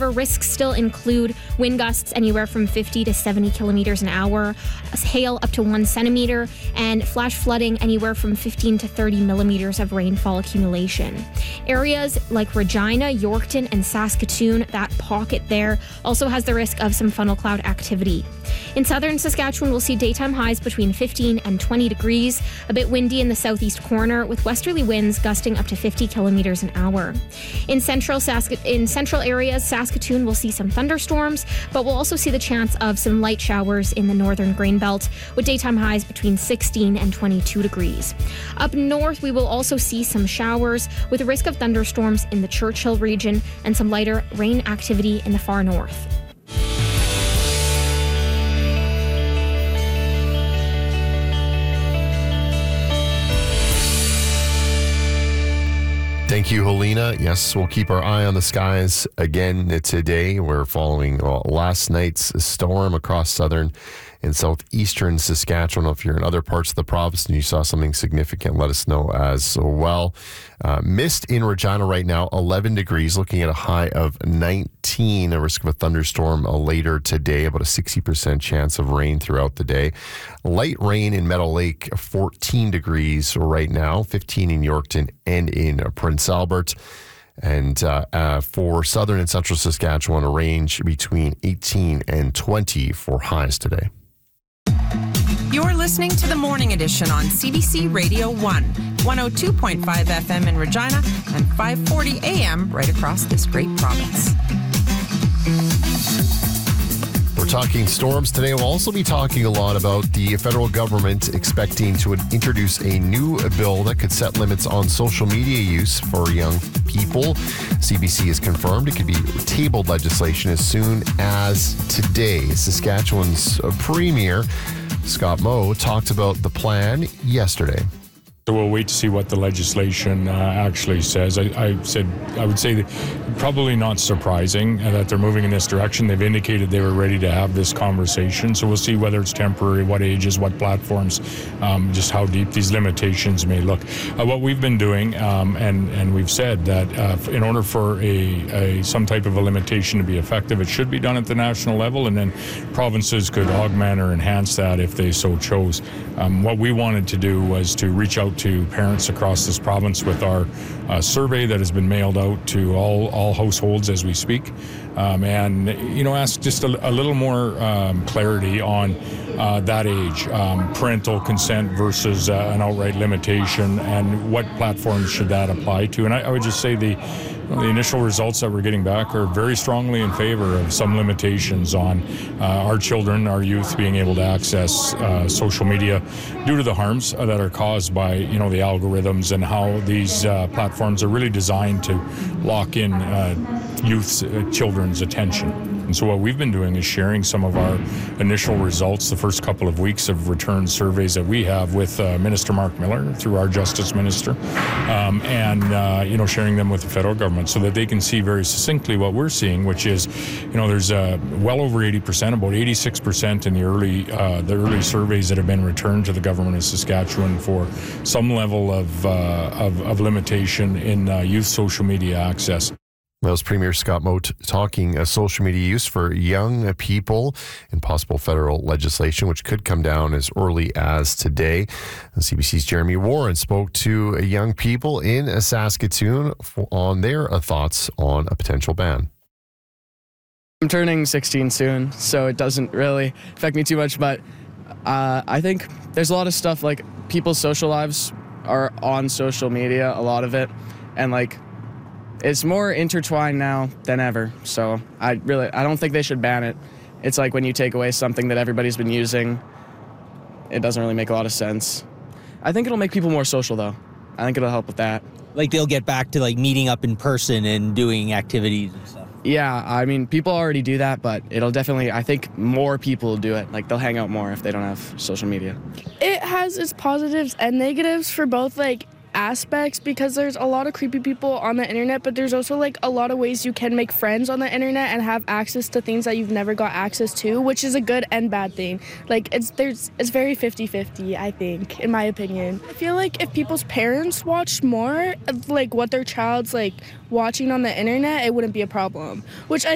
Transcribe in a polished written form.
Risks still include wind gusts anywhere from 50 to 70 kilometers an hour, hail up to 1 centimeter, and flash flooding anywhere from 15 to 30 millimeters of rainfall accumulation. Areas like Regina, Yorkton, and Saskatoon, that pocket there, also has the risk of some funnel cloud activity. In southern Saskatchewan, we'll see daytime highs between 15 and 20 degrees, a bit windy in the southeast corner, with westerly winds gusting up to 50 kilometers an hour. In central areas, Saskatoon will see some thunderstorms, but we'll also see the chance of some light showers in the northern grain belt, with daytime highs between 16 and 22 degrees. Up north, we will also see some showers, with a risk of thunderstorms in the Churchill region and some lighter rain activity in the far north. Thank you, Helena. Yes, we'll keep our eye on the skies again today. We're following last night's storm across southern and southeastern Saskatchewan. If you're in other parts of the province and you saw something significant, let us know as well. Mist in Regina right now, 11 degrees, looking at a high of 19. A risk of a thunderstorm later today, about a 60% chance of rain throughout the day. Light rain in Meadow Lake, 14 degrees right now, 15 in Yorkton and in Prince Albert. And for southern and central Saskatchewan, a range between 18 and 20 for highs today. You're listening to the Morning Edition on CBC Radio 1, 102.5 FM in Regina and 540 AM right across this great province. We're talking storms today. We'll also be talking a lot about the federal government expecting to introduce a new bill that could set limits on social media use for young people. CBC has confirmed it could be tabled legislation as soon as today. Saskatchewan's Premier Scott Moe talked about the plan yesterday. So we'll wait to see what the legislation actually says. I would say that probably not surprising that they're moving in this direction. They've indicated they were ready to have this conversation. So we'll see whether it's temporary, what ages, what platforms, just how deep these limitations may look. What we've been doing, and we've said that in order for some type of a limitation to be effective, it should be done at the national level, and then provinces could augment or enhance that if they so chose. What we wanted to do was to reach out to parents across this province with our survey that has been mailed out to all households as we speak, and ask just a little more clarity on that age, parental consent versus an outright limitation, and what platforms should that apply to. And I would just say the initial results that we're getting back are very strongly in favor of some limitations on our children, our youth being able to access social media due to the harms that are caused by the algorithms and how these platforms are really designed to lock in children's attention. And so what we've been doing is sharing some of our initial results, the first couple of weeks of return surveys that we have with Minister Mark Miller through our Justice Minister, and sharing them with the federal government so that they can see very succinctly what we're seeing, which is, there's well over 80%, about 86% in the early surveys that have been returned to the government of Saskatchewan for some level of limitation in youth social media access. That was Premier Scott Moe talking social media use for young people and possible federal legislation, which could come down as early as today. CBC's Jeremy Warren spoke to young people in Saskatoon on their thoughts on a potential ban. I'm turning 16 soon, so it doesn't really affect me too much, but I think there's a lot of stuff, like people's social lives are on social media, a lot of it, and it's more intertwined now than ever, so I don't think they should ban it. It's like when you take away something that everybody's been using, it doesn't really make a lot of sense. I think it'll make people more social, though. I think it'll help with that. They'll get back to meeting up in person and doing activities and stuff. Yeah, I mean, people already do that, but it'll definitely, I think more people will do it. They'll hang out more if they don't have social media. It has its positives and negatives for both, aspects, because there's a lot of creepy people on the internet, but there's also a lot of ways you can make friends on the internet and have access to things that you've never got access to, which is a good and bad thing. It's very 50-50, I think, in my opinion. I feel if people's parents watched more of what their child's watching on the internet, it wouldn't be a problem, which I